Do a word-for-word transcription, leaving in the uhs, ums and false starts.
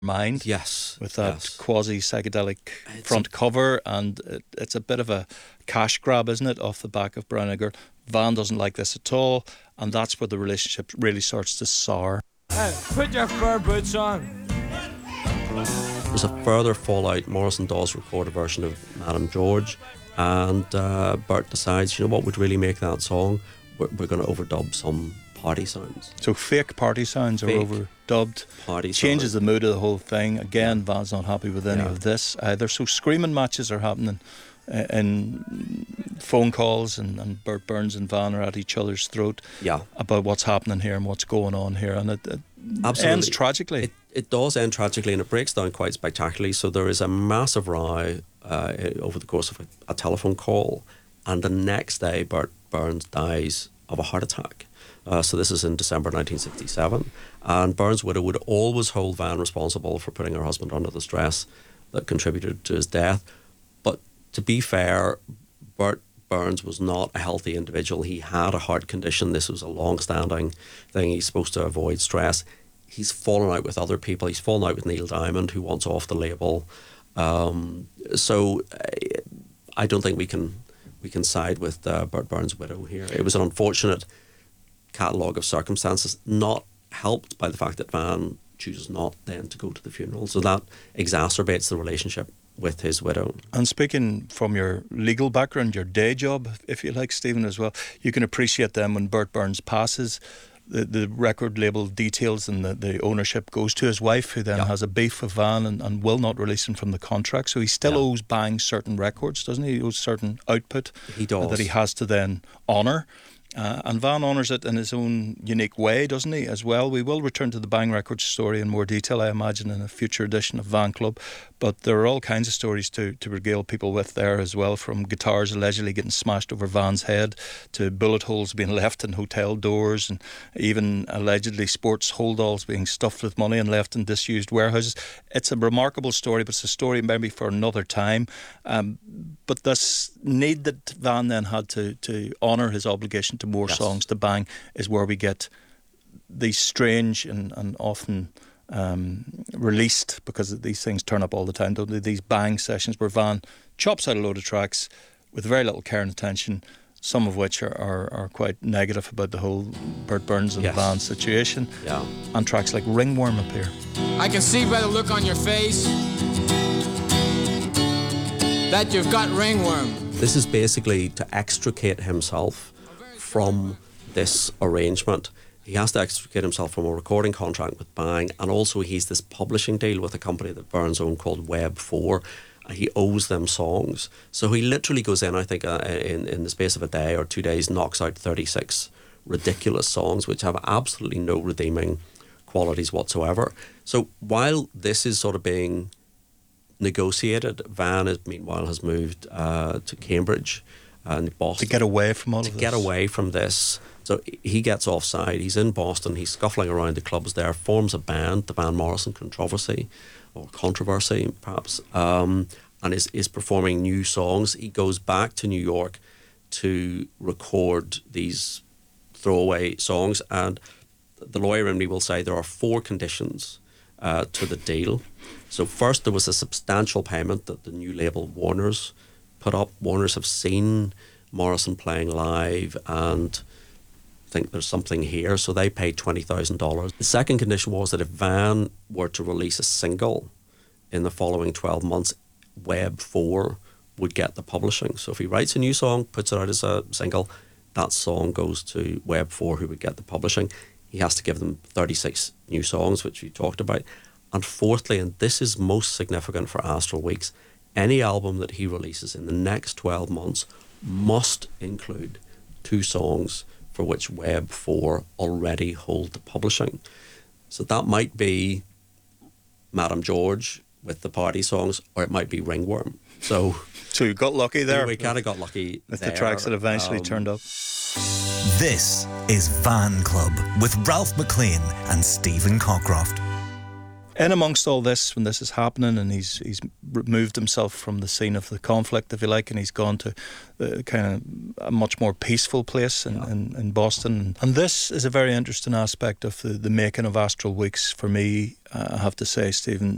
mind. Yes. With that yes. quasi-psychedelic It's front a, cover, and it, it's a bit of a cash grab, isn't it, off the back of Brown Eyed Girl. Van doesn't like this at all, and that's where the relationship really starts to sour. Hey, put your fur boots on. There's a further fallout. Morrison does record a version of Madame George, and uh, Bert decides, you know what would really make that song? We're, we're going to overdub some party sounds. So fake party sounds Fake are overdubbed. Party Changes sounds. the mood of the whole thing. Again, Yeah. Van's not happy with any Yeah. of this either. So screaming matches are happening uh, in phone calls, and, and Bert Burns and Van are at each other's throat Yeah. about what's happening here and what's going on here. And it, it Absolutely. ends tragically. It, it does end tragically, and it breaks down quite spectacularly. So there is a massive row uh, over the course of a, a telephone call, and the next day Bert Burns dies of a heart attack. Uh, so this is in December nineteen sixty-seven, and Burns' widow would always hold Van responsible for putting her husband under the stress that contributed to his death. But to be fair, Bert Burns was not a healthy individual. He had a heart condition. This was a long-standing thing. He's supposed to avoid stress. He's fallen out with other people. He's fallen out with Neil Diamond, who wants off the label. Um, so uh, I don't think we can we can side with uh, Bert Burns' widow here. It was an unfortunate catalogue of circumstances, not helped by the fact that Van chooses not then to go to the funeral. So that exacerbates the relationship with his widow. And speaking from your legal background, your day job, if you like, Stephen, as well, you can appreciate them when Bert Burns passes. The, the record label details and the, the ownership goes to his wife, who then Yeah. has a beef with Van and, and will not release him from the contract. So he still Yeah. owes Bang certain records, doesn't he? He owes certain output He does. that he has to then honour. Uh, and Van honours it in his own unique way, doesn't he, as well? We will return to the Bang Records story in more detail, I imagine, in a future edition of Van Club. But there are all kinds of stories to, to regale people with there as well, from guitars allegedly getting smashed over Van's head to bullet holes being left in hotel doors, and even allegedly sports holdalls being stuffed with money and left in disused warehouses. It's a remarkable story, but it's a story maybe for another time. Um, but this need that Van then had to, to honour his obligation to more Yes. songs to Bang is where we get these strange and, and often um, released, because these things turn up all the time, don't they? These Bang sessions where Van chops out a load of tracks with very little care and attention, some of which are, are, are quite negative about the whole Bert Burns and Yes. Van situation. Yeah. And tracks like Ringworm appear. I can see by the look on your face that you've got ringworm. This is basically to extricate himself from this arrangement. He has to extricate himself from a recording contract with Bang, and also he's this publishing deal with a company that Burns owned called Web four. He owes them songs. So he literally goes in, I think, uh, in, in the space of a day or two days, knocks out thirty-six ridiculous songs which have absolutely no redeeming qualities whatsoever. So while this is sort of being negotiated, Van, is, meanwhile, has moved uh, to Cambridge and Boston. To get away from all to of this. get away from this. So he gets offside. He's in Boston. He's scuffling around the clubs there, forms a band, the Van Morrison Controversy, or Controversy, perhaps, um, and is, is performing new songs. He goes back to New York to record these throwaway songs, and the lawyer in me will say there are four conditions uh, to the deal. So first, there was a substantial payment that the new label Warner's put up. Warner's have seen Morrison playing live and think there's something here, so they paid twenty thousand dollars. The second condition was that if Van were to release a single in the following twelve months, Web four would get the publishing. So if he writes a new song, puts it out as a single, that song goes to Web four, who would get the publishing. He has to give them thirty-six new songs, which we talked about. And fourthly, and this is most significant for Astral Weeks, any album that he releases in the next twelve months must include two songs for which Web four already hold the publishing. So that might be Madame George with the party songs, or it might be Ringworm. So, So you got lucky there. we kind of got lucky with there. the tracks that eventually Um, turned up. This is Van Club with Ralph McLean and Stephen Cockcroft. In amongst all this, when this is happening, and he's he's removed himself from the scene of the conflict, if you like, and he's gone to the kind of a much more peaceful place in, Yeah. in, in Boston. And this is a very interesting aspect of the, the making of Astral Weeks for me, uh, I have to say, Stephen.